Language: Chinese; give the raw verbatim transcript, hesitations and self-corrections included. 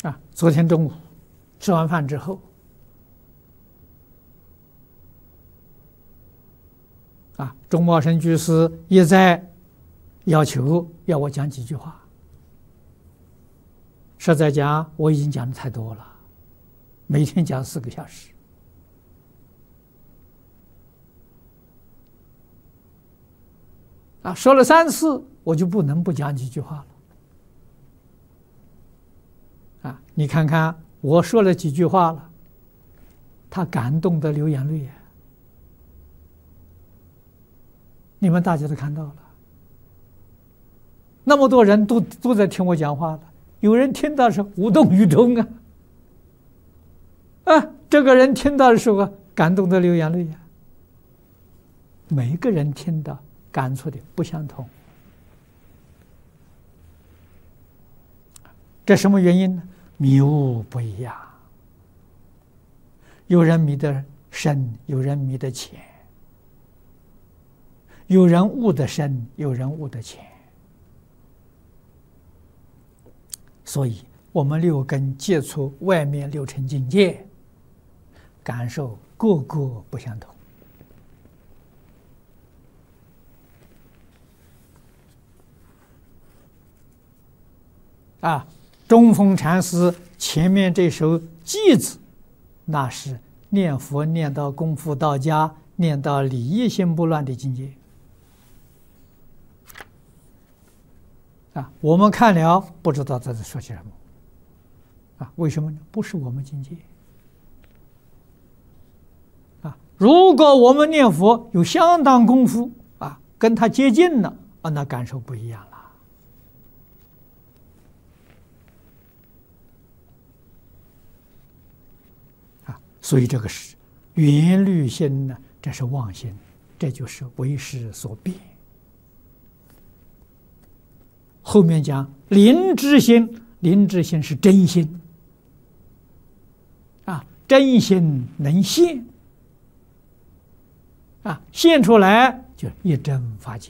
啊，昨天中午吃完饭之后，啊，钟茂生居士一再要求要我讲几句话。实在讲，我已经讲的太多了，每天讲四个小时。啊，说了三次，我就不能不讲几句话了。啊，你看看我说了几句话了，他感动得流眼泪呀！你们大家都看到了，那么多人都都在听我讲话了，有人听到是无动于衷啊，啊，这个人听到的时候感动得流眼泪呀。每个人听到感触的不相同，这什么原因呢？迷悟不一样，有人迷得深，有人迷得浅，有人悟得深，有人悟得浅。所以我们六根接触外面六尘境界，感受个个不相同。啊，中峰禅师前面这首偈子，那是念佛念到功夫到家，念到理一心不乱的境界。啊，我们看了不知道他在说些什么。啊，为什么呢？不是我们境界。啊，如果我们念佛有相当功夫，啊，跟他接近了，啊，那感受不一样了。所以这个是缘虑心呢，这是妄心，这就是为识所变。后面讲灵知心，灵知心是真心啊，真心能现啊，现出来就一真法界。